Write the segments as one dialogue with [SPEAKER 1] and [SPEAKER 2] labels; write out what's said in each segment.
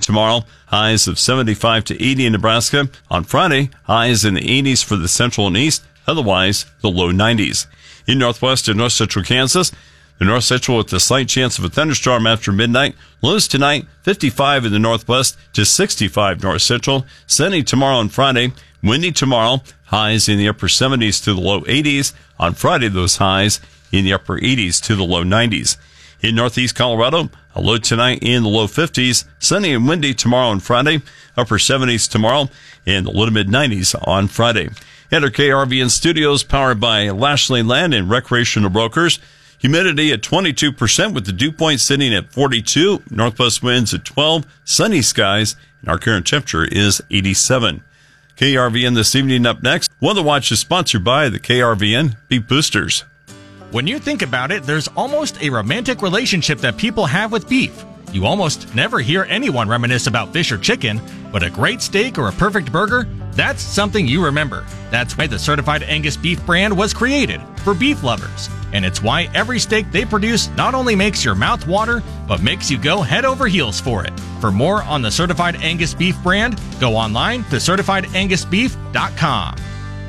[SPEAKER 1] tomorrow, highs of 75 to 80 in Nebraska. On Friday, highs in the 80s for the central and east, otherwise the low 90s. In northwest and north central Kansas, the north central with a slight chance of a thunderstorm after midnight. Lows tonight, 55 in the northwest to 65 north central. Sunny tomorrow and Friday. Windy tomorrow, highs in the upper 70s to the low 80s. On Friday, those highs in the upper 80s to the low 90s. In northeast Colorado, a low tonight in the low 50s. Sunny and windy tomorrow and Friday. Upper 70s tomorrow and the low to mid 90s on Friday. At our KRVN studios, powered by Lashley Land and Recreational Brokers. Humidity at 22% with the dew point sitting at 42. Northwest winds at 12. Sunny skies. And our current temperature is 87. KRVN this evening up next. Weather Watch is sponsored by the KRVN Beef Boosters.
[SPEAKER 2] When you think about it, there's almost a romantic relationship that people have with beef. You almost never hear anyone reminisce about fish or chicken, but a great steak or a perfect burger, that's something you remember. That's why the Certified Angus Beef brand was created, for beef lovers. And it's why every steak they produce not only makes your mouth water, but makes you go head over heels for it. For more on the Certified Angus Beef brand, go online to CertifiedAngusBeef.com.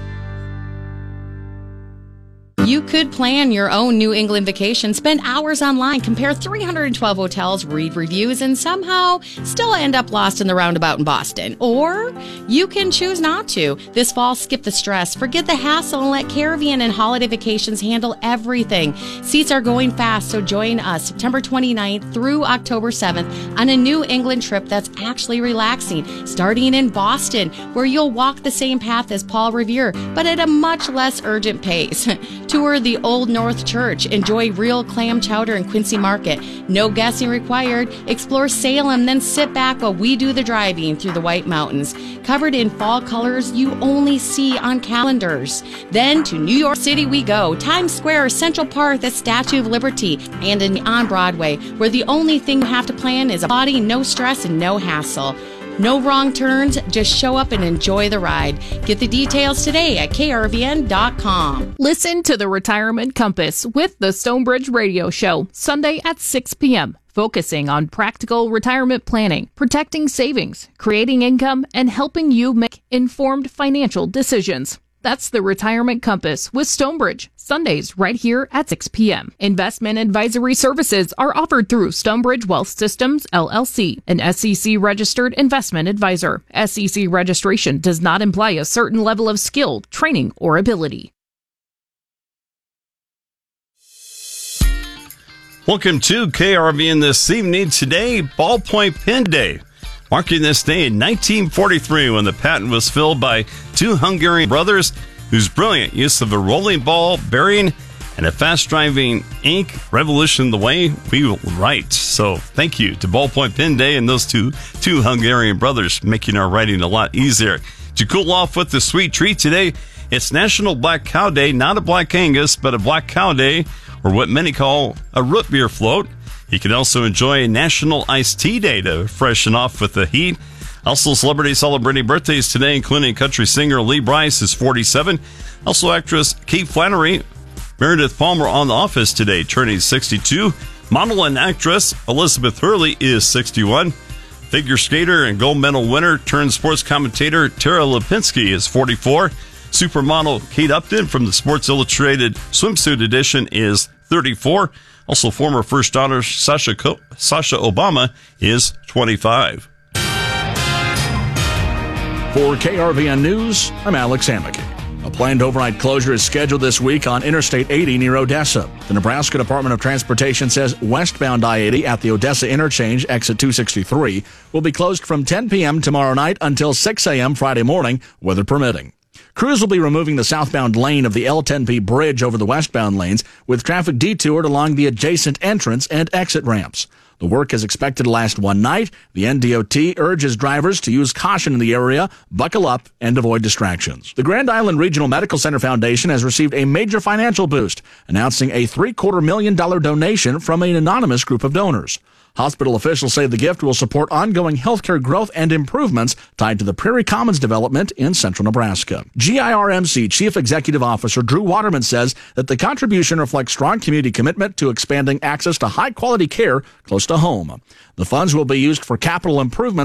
[SPEAKER 3] You could plan your own New England vacation, spend hours online, compare 312 hotels, read reviews, and somehow still end up lost in the roundabout in Boston. Or you can choose not to. This fall, skip the stress, forget the hassle, and let Caribbean and Holiday Vacations handle everything. Seats are going fast, so join us September 29th through October 7th on a New England trip that's actually relaxing, starting in Boston, where you'll walk the same path as Paul Revere, but at a much less urgent pace. Tour the Old North Church. Enjoy real clam chowder in Quincy Market. No guessing required. Explore Salem, then sit back while we do the driving through the White Mountains. Covered in fall colors you only see on calendars. Then to New York City we go. Times Square, Central Park, the Statue of Liberty, and on Broadway, where the only thing you have to plan is a body, no stress, and no hassle. No wrong turns, just show up and enjoy the ride. Get the details today at krvn.com.
[SPEAKER 4] Listen to the Retirement Compass with the Stonebridge Radio Show, Sunday at 6 p.m., focusing on practical retirement planning, protecting savings, creating income, and helping you make informed financial decisions. That's the Retirement Compass with Stonebridge, Sundays right here at 6 p.m. Investment advisory services are offered through Stonebridge Wealth Systems, LLC, an SEC-registered investment advisor. SEC registration does not imply a certain level of skill, training, or ability.
[SPEAKER 1] Welcome to KRVN this evening. Today, Ballpoint Pen Day. Marking this day in 1943 when the patent was filled by two Hungarian brothers whose brilliant use of a rolling ball bearing and a fast-driving ink revolutionized the way we write. So thank you to Ballpoint Pen Day and those two Hungarian brothers making our writing a lot easier. To cool off with the sweet treat today, it's National Black Cow Day, not a Black Angus, but a Black Cow Day, or what many call a root beer float. You can also enjoy National Iced Tea Day to freshen off with the heat. Also, celebrities celebrating birthdays today, including country singer Lee Brice is 47. Also, actress Kate Flannery, Meredith Palmer on The Office today, turning 62. Model and actress Elizabeth Hurley is 61. Figure skater and gold medal winner turned sports commentator Tara Lipinski is 44. Supermodel Kate Upton from the Sports Illustrated Swimsuit edition is 34. Also, former First Daughter Sasha Obama is 25.
[SPEAKER 5] For KRVN News, I'm Alex Hammack. A planned overnight closure is scheduled this week on Interstate 80 near Odessa. The Nebraska Department of Transportation says westbound I-80 at the Odessa interchange, exit 263, will be closed from 10 p.m. tomorrow night until 6 a.m. Friday morning, weather permitting. Crews will be removing the southbound lane of the L10P bridge over the westbound lanes, with traffic detoured along the adjacent entrance and exit ramps. The work is expected to last one night. The NDOT urges drivers to use caution in the area, buckle up, and avoid distractions. The Grand Island Regional Medical Center Foundation has received a major financial boost, announcing a $750,000 donation from an anonymous group of donors. Hospital officials say the gift will support ongoing healthcare growth and improvements tied to the Prairie Commons development in central Nebraska. GIRMC Chief Executive Officer Drew Waterman says that the contribution reflects strong community commitment to expanding access to high-quality care close to home. The funds will be used for capital improvements